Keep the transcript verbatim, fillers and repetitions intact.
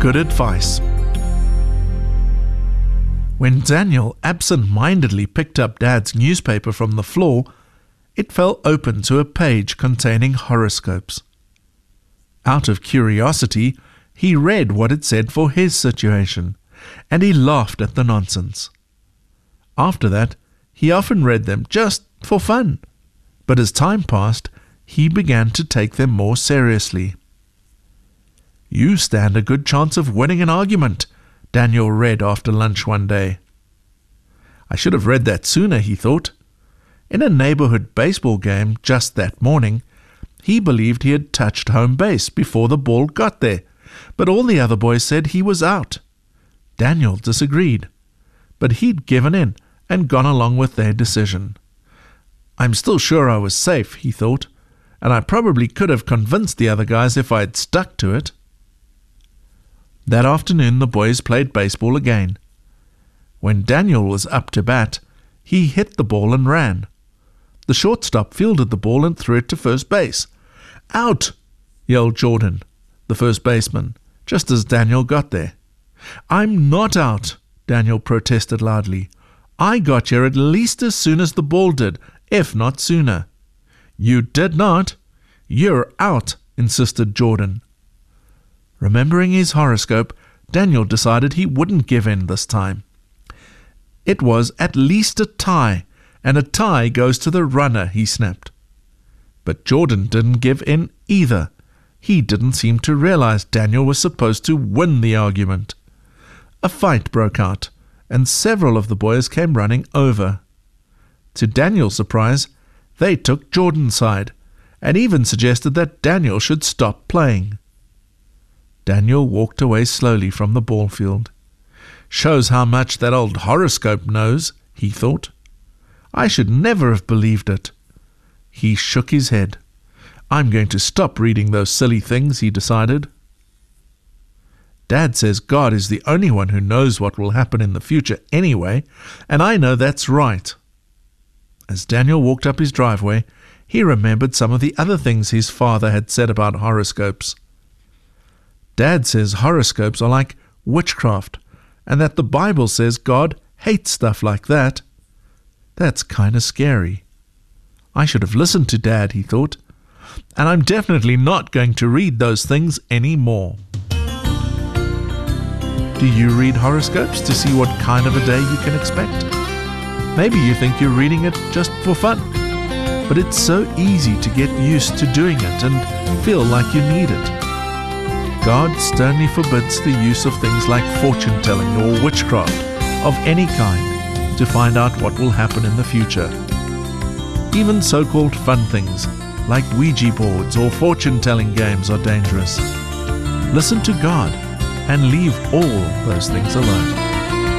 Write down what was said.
Good advice. When Daniel absent-mindedly picked up Dad's newspaper from the floor, it fell open to a page containing horoscopes. Out of curiosity, he read what it said for his situation, and he laughed at the nonsense. After that, he often read them just for fun, but as time passed, he began to take them more seriously. "You stand a good chance of winning an argument," Daniel read after lunch one day. I should have read that sooner, he thought. In a neighborhood baseball game just that morning, he believed he had touched home base before the ball got there, but all the other boys said he was out. Daniel disagreed, but he'd given in and gone along with their decision. I'm still sure I was safe, he thought, and I probably could have convinced the other guys if I had stuck to it. That afternoon the boys played baseball again. When Daniel was up to bat, he hit the ball and ran. The shortstop fielded the ball and threw it to first base. "Out!" yelled Jordan, the first baseman, just as Daniel got there. "I'm not out," Daniel protested loudly. "I got here at least as soon as the ball did, if not sooner." "You did not. You're out," insisted Jordan. Remembering his horoscope, Daniel decided he wouldn't give in this time. "It was at least a tie, and a tie goes to the runner," he snapped. But Jordan didn't give in either. He didn't seem to realize Daniel was supposed to win the argument. A fight broke out, and several of the boys came running over. To Daniel's surprise, they took Jordan's side, and even suggested that Daniel should stop playing. Daniel walked away slowly from the ball field. "Shows how much that old horoscope knows," he thought. "I should never have believed it." He shook his head. "I'm going to stop reading those silly things," he decided. Dad says God is the only one who knows what will happen in the future anyway, and I know that's right. As Daniel walked up his driveway, he remembered some of the other things his father had said about horoscopes. Dad says horoscopes are like witchcraft, and that the Bible says God hates stuff like that. That's kind of scary. I should have listened to Dad, he thought, and I'm definitely not going to read those things anymore. Do you read horoscopes to see what kind of a day you can expect? Maybe you think you're reading it just for fun, but it's so easy to get used to doing it and feel like you need it. God sternly forbids the use of things like fortune-telling or witchcraft of any kind to find out what will happen in the future. Even so-called fun things like Ouija boards or fortune-telling games are dangerous. Listen to God and leave all those things alone.